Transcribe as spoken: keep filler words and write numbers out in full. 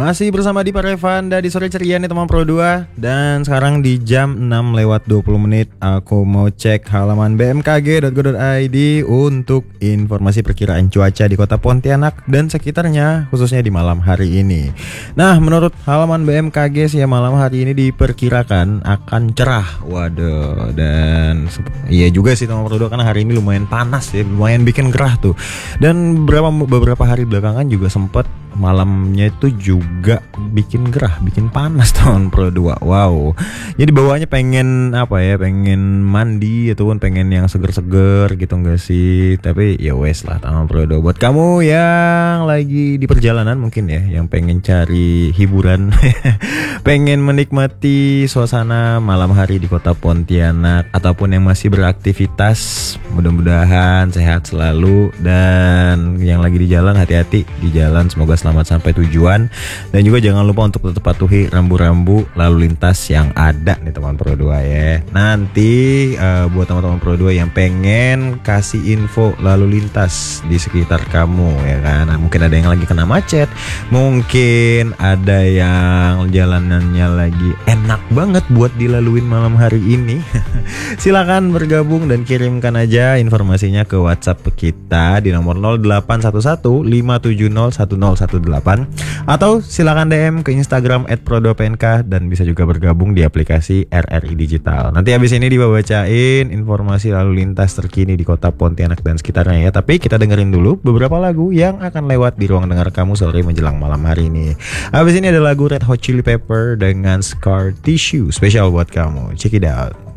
Masih bersama Dipa Revanda di sore ceria nih teman Pro dua. Dan sekarang di jam enam lewat dua puluh menit aku mau cek halaman b m k g dot go dot i d untuk informasi perkiraan cuaca di kota Pontianak dan sekitarnya, khususnya di malam hari ini. Nah, menurut halaman b m k g sih ya, malam hari ini diperkirakan akan cerah. Waduh, dan iya juga sih teman Pro dua, karena hari ini lumayan panas ya, lumayan bikin gerah tuh. Dan beberapa beberapa hari belakangan juga sempat malamnya itu juga bikin gerah, bikin panas tahun Pro dua. Wow. Jadi bawaannya pengen apa ya, pengen mandi ataupun pengen yang seger-seger gitu enggak sih. Tapi ya wes lah tahun Pro dua. Buat kamu yang lagi di perjalanan mungkin ya, yang pengen cari hiburan pengen menikmati suasana malam hari di kota Pontianak, ataupun yang masih beraktivitas, mudah-mudahan sehat selalu. Dan yang lagi di jalan, hati-hati di jalan, semoga selamat sampai tujuan. Dan juga jangan lupa untuk tetap patuhi rambu-rambu lalu lintas yang ada nih teman Pro dua ya. Nanti uh, buat teman-teman Pro dua yang pengen kasih info lalu lintas di sekitar kamu ya kan, nah, mungkin ada yang lagi kena macet, mungkin ada yang jalanannya lagi enak banget buat dilaluin malam hari ini silakan bergabung dan kirimkan aja informasinya ke WhatsApp kita di nomor nol delapan satu satu lima tujuh nol satu nol satu delapan, atau silakan D M ke Instagram et pro dua p n k, dan bisa juga bergabung di aplikasi R R I Digital. Nanti habis ini dibacain informasi lalu lintas terkini di kota Pontianak dan sekitarnya ya. Tapi kita dengerin dulu beberapa lagu yang akan lewat di ruang dengar kamu sore menjelang malam hari ini. Habis ini ada lagu Red Hot Chili Pepper dengan Scar Tissue, spesial buat kamu. Check it out.